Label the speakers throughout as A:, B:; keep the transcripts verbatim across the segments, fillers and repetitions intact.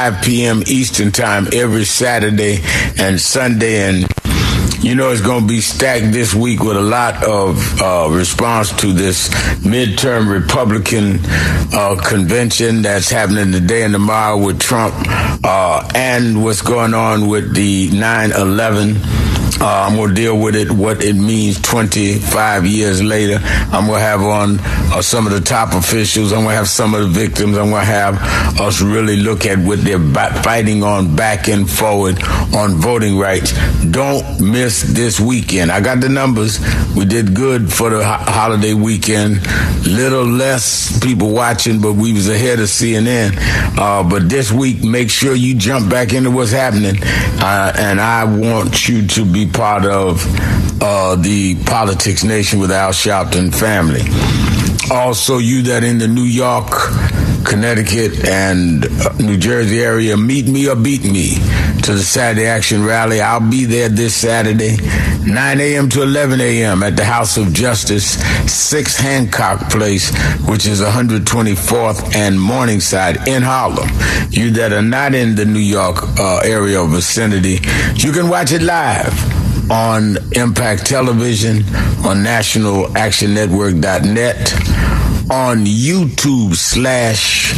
A: five p.m. Eastern Time every Saturday and Sunday. And you know it's going to be stacked this week with a lot of uh, response to this midterm Republican uh, convention that's happening today and tomorrow with Trump uh, and what's going on with the nine eleven. Uh, I'm going to deal with it, what it means twenty-five years later. I'm going to have on uh, some of the top officials. I'm going to have some of the victims. I'm going to have us really look at what they're b- fighting on back and forward on voting rights. Don't miss this weekend. I got the numbers. We did good for the ho- holiday weekend. Little less people watching, but we was ahead of C N N. Uh, but this week, make sure you jump back into what's happening. Uh, and I want you to be part of uh, the Politics Nation with Al Sharpton family. Also, you that in the New York, Connecticut, and New Jersey area, meet me or beat me to the Saturday Action Rally. I'll be there this Saturday, nine a.m. to eleven a.m. at the House of Justice, six Hancock Place, which is one twenty-fourth and Morningside in Harlem. You that are not in the New York uh, area or vicinity, you can watch it live on Impact Television, on national action network dot net, on YouTube slash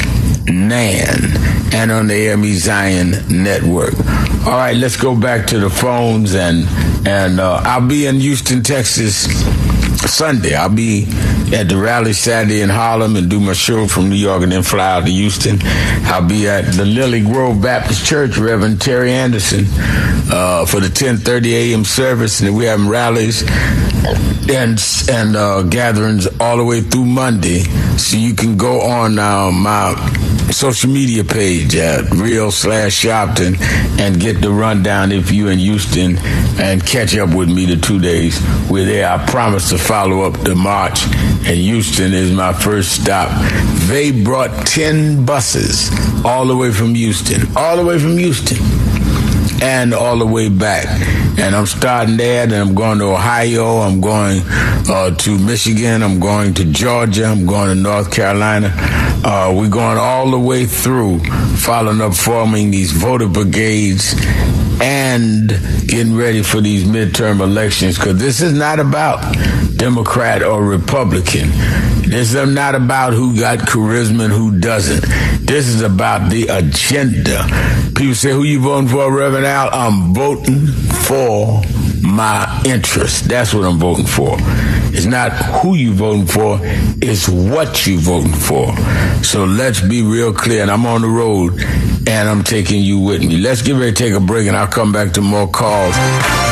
A: Nan, and on the A M E Zion Network. All right, let's go back to the phones, and and uh, I'll be in Houston, Texas Sunday. I'll be at the rally Saturday in Harlem and do my show from New York and then fly out to Houston. I'll be at the Lily Grove Baptist Church, Reverend Terry Anderson, uh, for the ten thirty a.m. service, and we have rallies and and uh, gatherings all the way through Monday. So you can go on uh, my social media page at Real slash Sharpton and get the rundown if you're in Houston, and catch up with me the two days we're there. I promise to follow up the march, and Houston is my first stop. They brought ten buses all the way from Houston, all the way from Houston, and all the way back. And I'm starting there, then I'm going to Ohio, I'm going uh, to Michigan, I'm going to Georgia, I'm going to North Carolina. Uh, we're going all the way through, following up, forming these voter brigades, and getting ready for these midterm elections, because this is not about Democrat or Republican. This is not about who got charisma and who doesn't. This is about the agenda. People say, who you voting for, Reverend Al? I'm voting for my interest. That's what I'm voting for. It's not who you voting for, it's what you voting for. So let's be real clear, and I'm on the road, and I'm taking you with me. Let's get ready to take a break, and I'll come back to more calls.